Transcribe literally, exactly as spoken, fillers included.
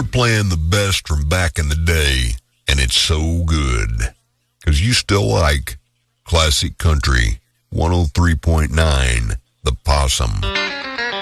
playing the best from back in the day, and it's so good. Because you still like classic country, one oh three point nine, The Possum.